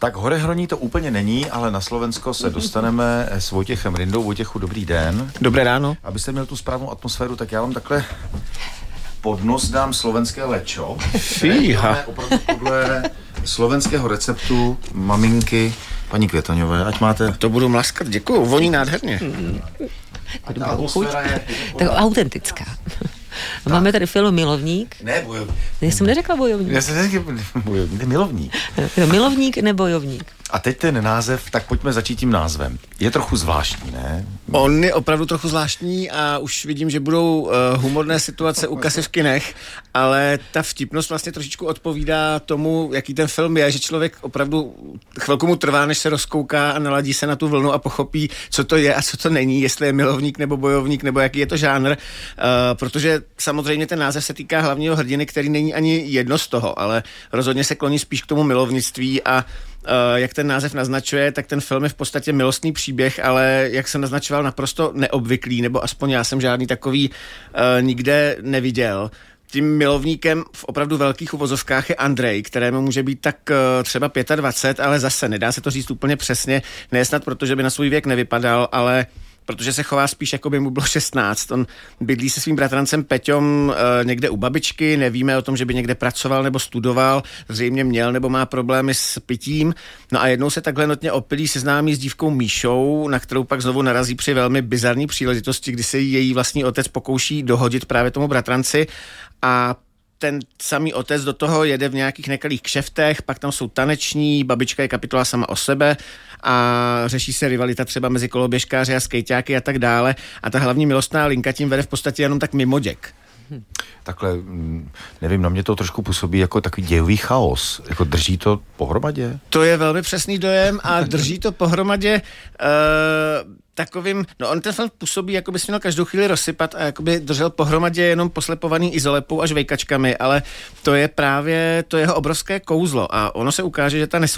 Tak Horehroní to úplně není, ale na Slovensko se dostaneme s Vojtěchem Rindou. Vojtěchu, dobrý den. Dobré ráno. Abyste měl tu správnou atmosféru, tak já vám takhle pod nos dám slovenské lečo. Fíha. Opravdu podle slovenského receptu maminky paní Květoňové. Ať máte... To budu mlaskat, děkuju, voní nádherně. Ta atmosféra je... Tak autentická. Máme tady film Milovník. Ne, bojovník. Já jsem neřekla bojovník. Já jsem neřekl bojovník, milovník. Milovník nebo bojovník. A teď ten název, tak pojďme začít tím názvem. Je trochu zvláštní, ne? On je opravdu trochu zvláštní a už vidím, že budou humorné situace u kasy v kinech, ale ta vtipnost vlastně trošičku odpovídá tomu, jaký ten film je, že člověk opravdu chvilku mu trvá, než se rozkouká a naladí se na tu vlnu a pochopí, co to je a co to není, jestli je milovník nebo bojovník, nebo jaký je to žánr, protože samozřejmě ten název se týká hlavního hrdiny, který není ani jedno z toho, ale rozhodně se kloní spíš k tomu milovnictví a jak ten název naznačuje, tak ten film je v podstatě milostný příběh, ale jak jsem naznačoval, naprosto neobvyklý, nebo aspoň já jsem žádný takový nikde neviděl. Tím milovníkem v opravdu velkých uvozovkách je Andrej, kterému může být tak třeba 25, ale zase nedá se to říct úplně přesně, ne snad protože by na svůj věk nevypadal, ale protože se chová spíš, jako by mu bylo 16. On bydlí se svým bratrancem Peťom někde u babičky, nevíme o tom, že by někde pracoval nebo studoval, zřejmě měl nebo má problémy s pitím. No a jednou se takhle notně opilí seznámí s dívkou Míšou, na kterou pak znovu narazí při velmi bizarní příležitosti, kdy se její vlastní otec pokouší dohodit právě tomu bratranci a ten samý otec do toho jede v nějakých nekalých kšeftech, pak tam jsou taneční, babička je kapitola sama o sebe a řeší se rivalita třeba mezi koloběžkáři a skejťáky a tak dále a ta hlavní milostná linka tím vede v podstatě jenom tak mimoděk. Takhle, nevím, na mě to trošku působí jako takový dějový chaos. Jako drží to pohromadě? To je velmi přesný dojem a drží to pohromadě takovým, no on ten film působí, jako by se měl každou chvíli rozsypat a jako by držel pohromadě jenom poslepovaný izolepou a žvejkačkami, ale to je právě to jeho obrovské kouzlo a ono se ukáže, že ta